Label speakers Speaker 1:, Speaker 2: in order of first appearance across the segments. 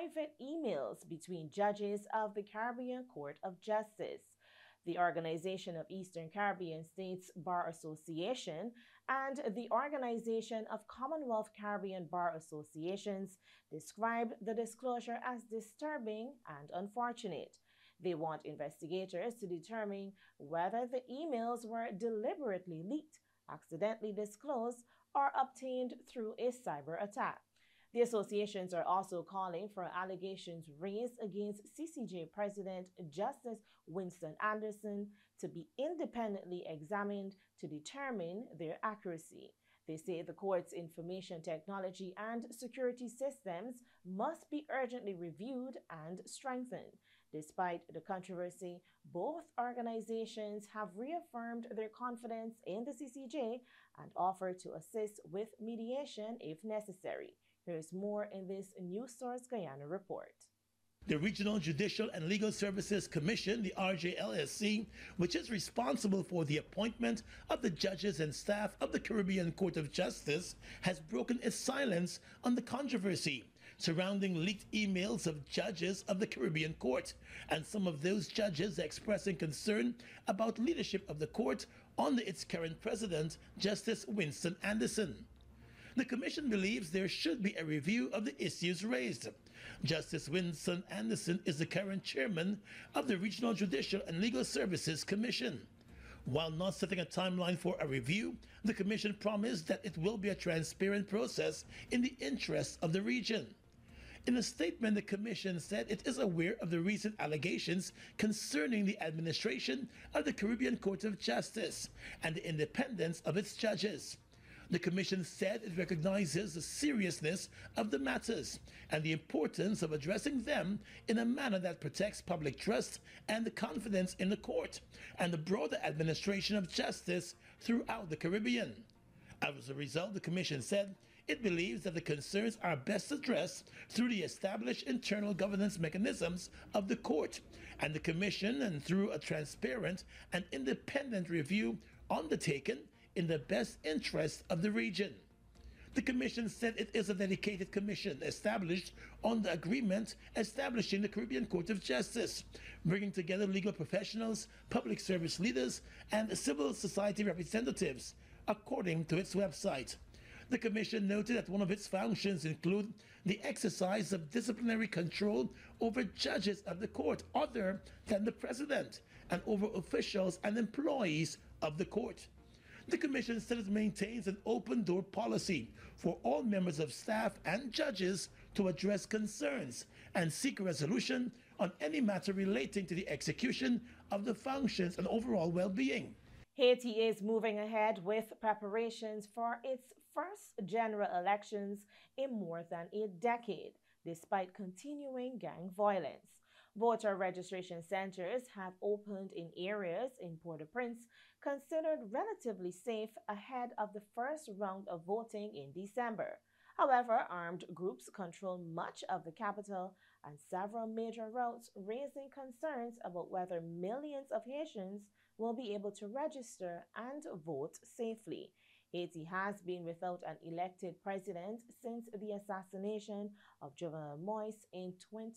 Speaker 1: private emails between judges of the Caribbean Court of Justice. The Organization of Eastern Caribbean States Bar Association and the Organization of Commonwealth Caribbean Bar Associations described the disclosure as disturbing and unfortunate. They want investigators to determine whether the emails were deliberately leaked, accidentally disclosed, or obtained through a cyber attack. The associations are also calling for allegations raised against CCJ President Justice Winston Anderson to be independently examined to determine their accuracy. They say the court's information technology and security systems must be urgently reviewed and strengthened. Despite the controversy, both organizations have reaffirmed their confidence in the CCJ and offered to assist with mediation if necessary. Here's more in this News Source Guyana report.
Speaker 2: The Regional Judicial and Legal Services Commission, the RJLSC, which is responsible for the appointment of the judges and staff of the Caribbean Court of Justice, has broken its silence on the controversy surrounding leaked emails of judges of the Caribbean Court, and some of those judges expressing concern about leadership of the court under its current president, Justice Winston Anderson. The Commission believes there should be a review of the issues raised. Justice Winston Anderson is the current chairman of the Regional Judicial and Legal Services Commission. While not setting a timeline for a review, the Commission promised that it will be a transparent process in the interests of the region. In a statement, the Commission said it is aware of the recent allegations concerning the administration of the Caribbean Court of Justice and the independence of its judges. The Commission said it recognizes the seriousness of the matters and the importance of addressing them in a manner that protects public trust and the confidence in the court and the broader administration of justice throughout the Caribbean. As a result, the Commission said it believes that the concerns are best addressed through the established internal governance mechanisms of the court and the Commission, and through a transparent and independent review undertaken in the best interest of the region. The Commission said it is a dedicated commission established on the agreement establishing the Caribbean Court of Justice, bringing together legal professionals, public service leaders, and civil society representatives, according to its website. The Commission noted that one of its functions include the exercise of disciplinary control over judges of the court other than the President and over officials and employees of the court. The Commission said it maintains an open-door policy for all members of staff and judges to address concerns and seek resolution on any matter relating to the execution of the functions and overall well-being.
Speaker 1: Haiti is moving ahead with preparations for its first general elections in more than a decade, despite continuing gang violence. Voter registration centers have opened in areas in Port-au-Prince considered relatively safe ahead of the first round of voting in December. However, armed groups control much of the capital and several major routes, raising concerns about whether millions of Haitians will be able to register and vote safely. Haiti has been without an elected president since the assassination of Jovenel Moïse in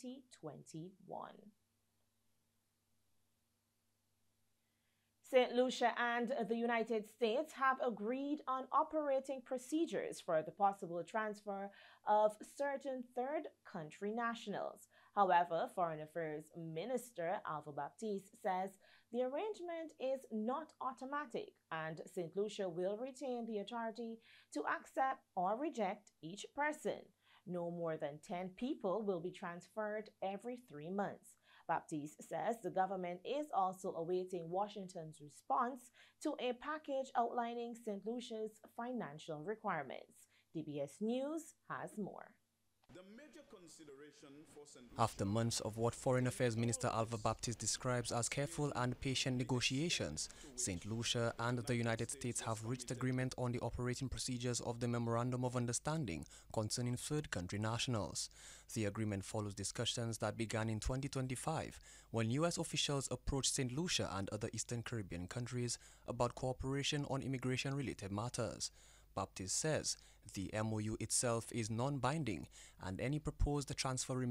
Speaker 1: 2021. St. Lucia and the United States have agreed on operating procedures for the possible transfer of certain third country nationals. However, Foreign Affairs Minister Alva Baptiste says the arrangement is not automatic and St. Lucia will retain the authority to accept or reject each person. No more than 10 people will be transferred every 3 months. Baptiste says the government is also awaiting Washington's response to a package outlining St. Lucia's financial requirements. DBS News has more.
Speaker 3: The major consideration for St. Lucia.
Speaker 4: After months of what Foreign Affairs Minister Alva Baptiste describes as careful and patient negotiations, St. Lucia and the United States have reached agreement on the operating procedures of the Memorandum of Understanding concerning third country nationals. The agreement follows discussions that began in 2025 when U.S. officials approached St. Lucia and other Eastern Caribbean countries about cooperation on immigration-related matters. Baptiste says the MOU itself is non-binding and any proposed transfer